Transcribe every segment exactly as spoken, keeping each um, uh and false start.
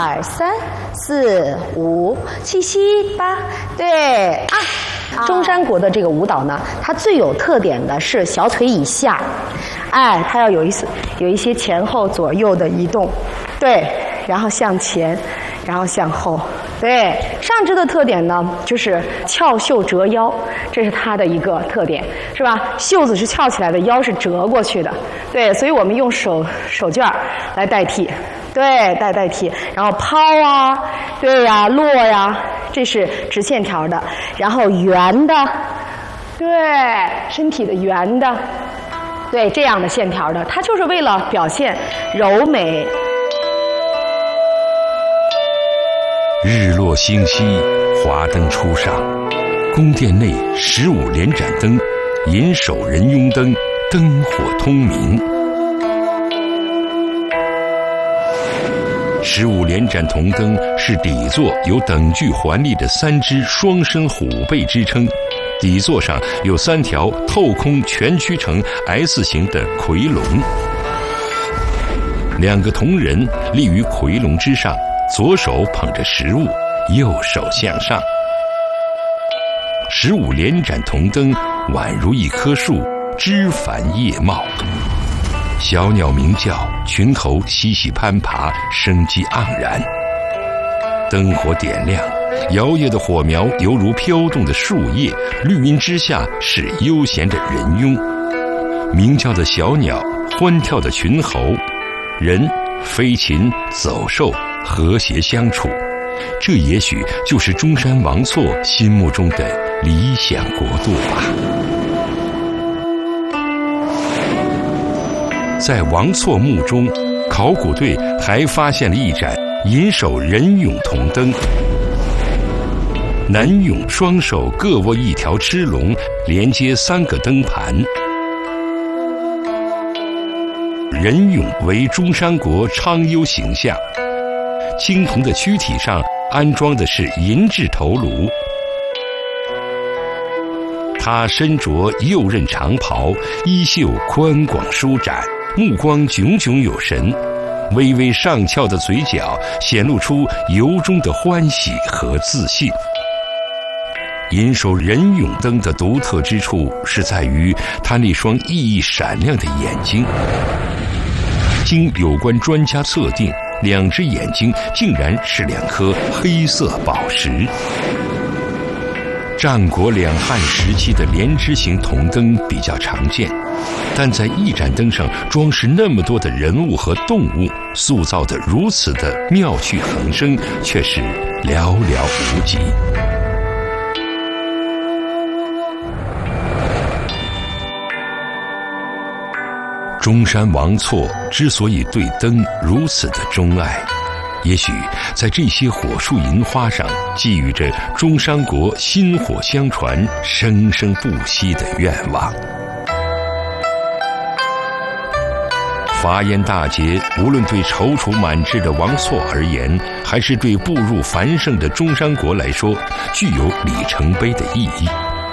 二三四五七七八，对啊。中山国的这个舞蹈呢，它最有特点的是小腿以下，哎，它要有一些有一些前后左右的移动，对，然后向前，然后向后，对。上肢的特点呢，就是翘袖折腰，这是它的一个特点，是吧？袖子是翘起来的，腰是折过去的，对，所以我们用手手绢来代替。对，代代替，然后抛啊，对呀、啊，落呀、啊，这是直线条的，然后圆的，对，身体的圆的，对，这样的线条的，它就是为了表现柔美。 日落星稀，华灯初上，宫殿内十五连盏灯，银手人拥灯，灯火通明。十五连盏铜灯是底座有等距环立的三只双身虎背支撑，底座上有三条透空全曲成 S 型的夔龙，两个铜人立于夔龙之上，左手捧着食物，右手向上。十五连盏铜灯宛如一棵树，枝繁叶茂。小鸟鸣叫，群猴嬉戏攀爬，生机盎然。灯火点亮，摇曳的火苗犹如飘动的树叶，绿荫之下是悠闲的人拥。鸣叫的小鸟，欢跳的群猴，人、飞禽、走兽和谐相处，这也许就是中山王错心目中的理想国度吧。在王错墓中，考古队还发现了一盏银手人俑铜灯，男俑双手各握一条螭龙，连接三个灯盘。人俑为中山国昌幽形象，青铜的躯体上安装的是银制头颅。他身着右衽长袍，衣袖宽广舒展，目光炯炯有神，微微上翘的嘴角显露出由衷的欢喜和自信。银手人俑灯的独特之处是在于他那双熠熠闪亮的眼睛。经有关专家测定，两只眼睛竟然是两颗黑色宝石。战国两汉时期的连枝形铜灯比较常见，但在一盏灯上装饰那么多的人物和动物，塑造得如此的妙趣横生，却是寥寥无几。中山王错之所以对灯如此的钟爱，也许在这些火树银花上寄予着中山国薪火相传、生生不息的愿望。伐燕大捷，无论对踌躇满志的王错而言，还是对步入繁盛的中山国来说，具有里程碑的意义。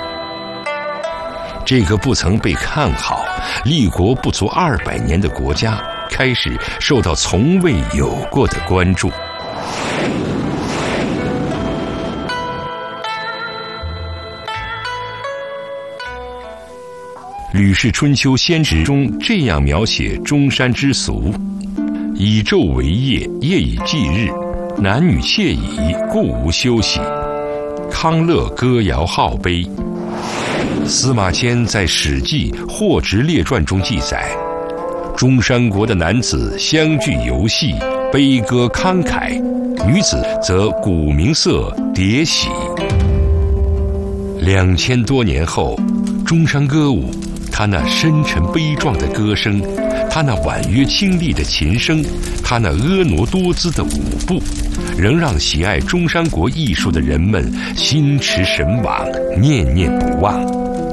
这个不曾被看好、立国不足二百年的国家，开始受到从未有过的关注。《吕氏春秋先旨》中这样描写中山之俗：以昼为夜，夜以继日，男女妾矣，故无休息。康乐歌谣好悲。司马迁在《史记·霍职列传》中记载，中山国的男子相聚游戏，悲歌慷慨；女子则鼓鸣瑟，迭喜。两千多年后，中山歌舞，他那深沉悲壮的歌声，他那婉约清丽的琴声，他那婀娜多姿的舞步，仍让喜爱中山国艺术的人们心驰神往，念念不忘。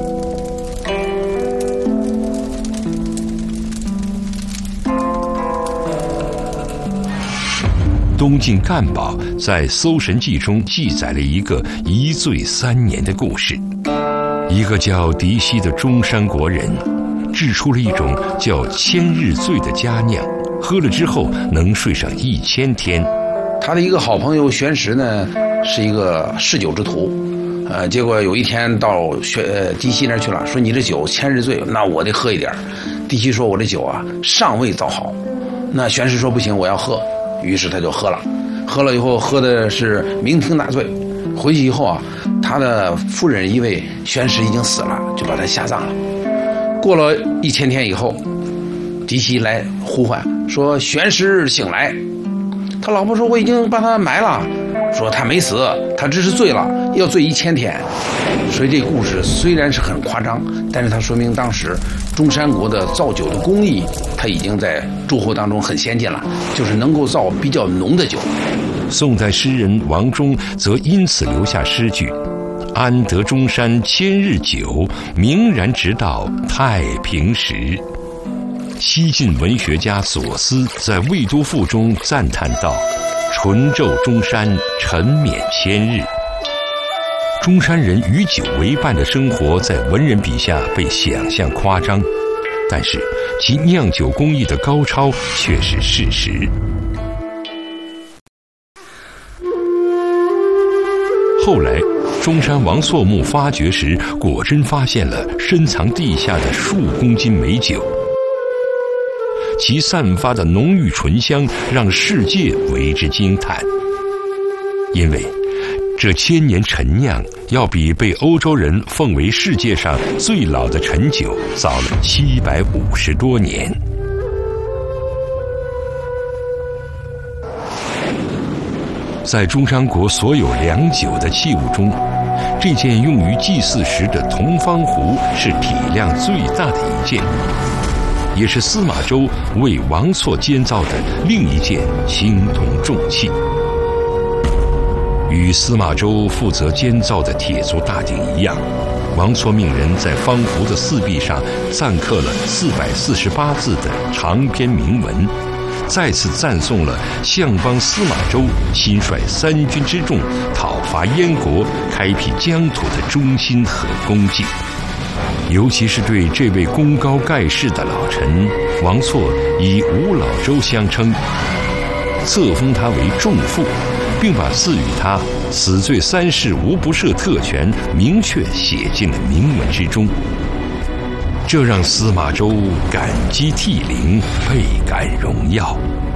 东晋干宝在《搜神记》中记载了一个一醉三年的故事。一个叫狄希的中山国人制出了一种叫千日醉的佳酿，喝了之后能睡上一千天。 他的一个好朋友玄石呢，是一个嗜酒之徒，呃，结果有一天到玄呃狄希那儿去了，说你这酒千日醉，那我得喝一点。狄希说我这酒啊尚未造好，那玄石说不行，我要喝，于是他就喝了，喝了以后喝的是酩酊大醉。回去以后啊，他的夫人因为玄石已经死了，就把他下葬了。过了一千天以后，狄希来呼唤说玄石醒来。他老婆说我已经把他埋了，说他没死，他只是醉了，要醉一千天。所以这故事虽然是很夸张，但是它说明当时中山国的造酒的工艺，它已经在诸侯当中很先进了，就是能够造比较浓的酒。 宋代诗人王忠则因此留下诗句：安得中山千日酒，明然直到太平时。西晋文学家左思在《魏都赋》中赞叹道：纯昼中山，沉湎千日。中山人与酒为伴的生活在文人笔下被想象夸张，但是其酿酒工艺的高超却是事实。后来中山王错墓发掘时，果真发现了深藏地下的数公斤美酒，其散发的浓郁醇香让世界为之惊叹。因为这千年陈酿要比被欧洲人奉为世界上最老的陈酒早了七百五十多年。在中山国所有良酒的器物中，这件用于祭祀时的铜方壶是体量最大的一件，也是司马周为王错监造的另一件青铜重器。与司马周负责监造的铁足大鼎一样，王错命人在方壶的四壁上錾刻了四百四十八字的长篇铭文，再次赞颂了相邦司马周亲率三军之众讨伐燕国、开辟疆土的忠心和功绩。尤其是对这位功高盖世的老臣，王错以吴老周相称，册封他为仲父，并把赐予他死罪三世无不赦特权明确写进了铭文之中，这让司马周感激涕零，倍感荣耀。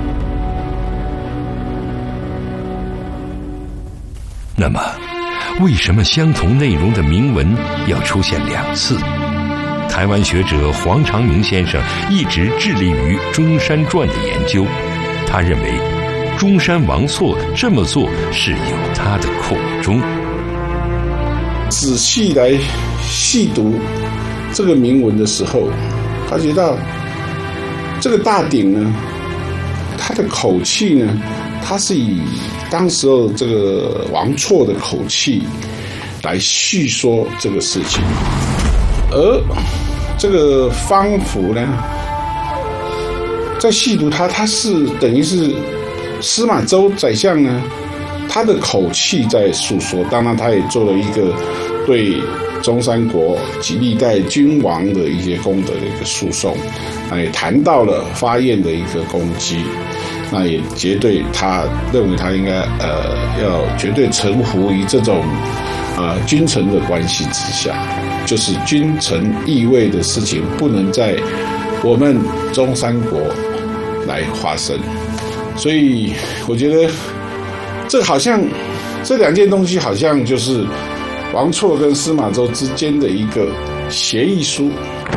那么为什么相同内容的铭文要出现两次？台湾学者黄长明先生一直致力于中山传的研究，他认为中山王错这么做是有他的苦衷。 仔细来细读这个铭文的时候，发觉到这个大鼎呢，它的口气呢，它是以当时候这个王错的口气来叙说这个事情，而这个方符呢，在细读它，它是等于是司马周宰相呢，他的口气在诉说。当然，他也做了一个对中山国及历代君王的一些功德的一个诉讼，那也谈到了发愿的一个功绩。那也绝对，他认为他应该呃要绝对臣服于这种呃君臣的关系之下，就是君臣义位的事情不能在我们中山国来发生。所以我觉得这好像这两件东西好像就是王错跟司马周之间的一个协议书。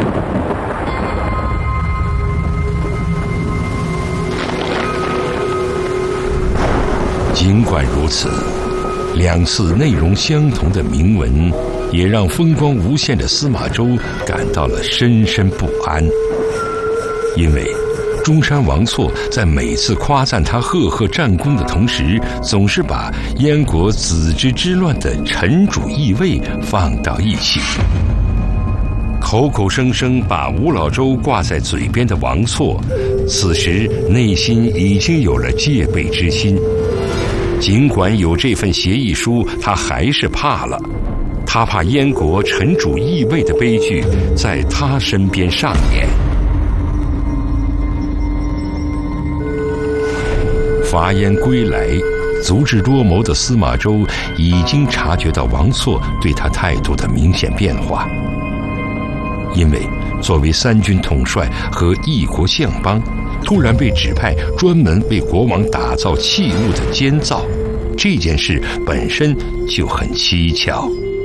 尽管如此，两次内容相同的铭文也让风光无限的司马周感到了深深不安，因为中山王错在每次夸赞他赫赫战功的同时，总是把燕国子之之乱的臣主义位放到一起。口口声声把吴老周挂在嘴边的王错，此时内心已经有了戒备之心。尽管有这份协议书，他还是怕了。他怕燕国臣主义位的悲剧在他身边上演。伐燕归来， 足智多谋的司马昭已经察觉到王错对他态度的明显变化。因为作为三军统帅和一国相邦，突然被指派专门为国王打造器物的监造，这件事本身就很蹊跷。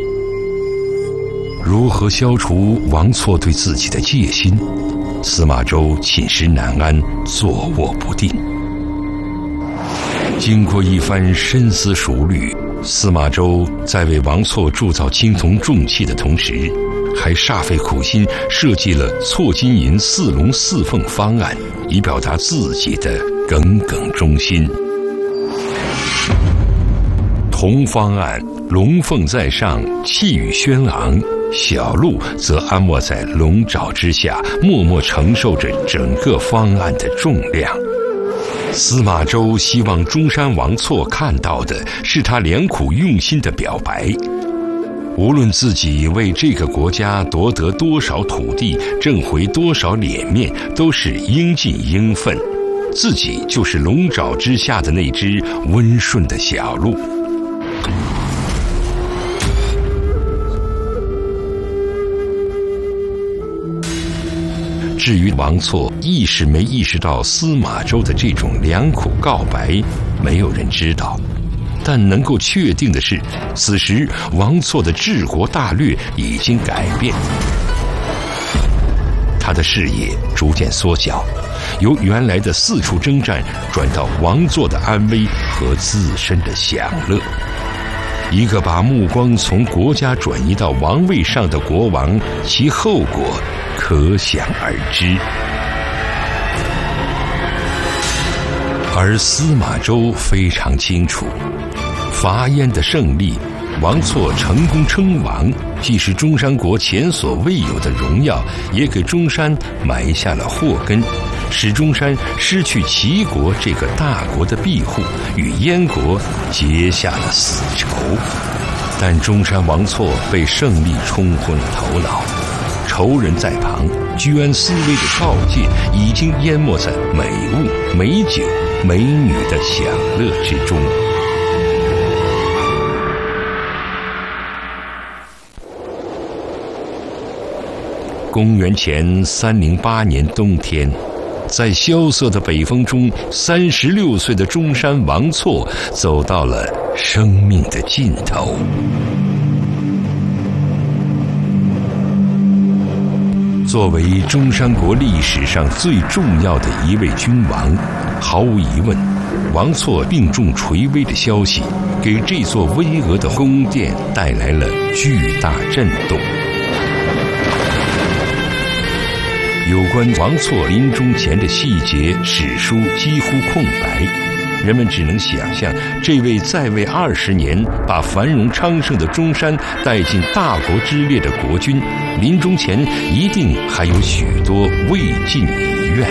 如何消除王错对自己的戒心，司马昭寝食难安，坐卧不定。经过一番深思熟虑，司马昭在为王错铸造青铜重器的同时，还煞费苦心设计了错金银四龙四凤方案，以表达自己的耿耿忠心。铜方案，龙凤在上，气宇轩昂，小鹿则安卧在龙爪之下，默默承受着整个方案的重量。司马昭希望中山王错看到的是他良苦用心的表白。无论自己为这个国家夺得多少土地，挣回多少脸面，都是应尽应分。自己就是龙爪之下的那只温顺的小鹿。至于王错意识没意识到司马昭的这种良苦告白，没有人知道。但能够确定的是，此时王错的治国大略已经改变，他的视野逐渐缩小，由原来的四处征战转到王座的安危和自身的享乐。一个把目光从国家转移到王位上的国王，其后果可想而知。而司马昭非常清楚，伐燕的胜利，王错成功称王，既是中山国前所未有的荣耀，也给中山埋下了祸根，使中山失去齐国这个大国的庇护，与燕国结下了死仇。但中山王错被胜利冲昏了头脑，仇人在旁，居安思危的告诫已经淹没在美物、美酒、美女的享乐之中。公元前三零八年冬天，在萧瑟的北风中，三十六岁的中山王错走到了生命的尽头。作为中山国历史上最重要的一位君王，毫无疑问，王错病重垂危的消息给这座巍峨的宫殿带来了巨大震动。有关王错临终前的细节，史书几乎空白，人们只能想象，这位在位二十年，把繁荣昌盛的中山带进大国之列的国君，临终前一定还有许多未尽遗愿。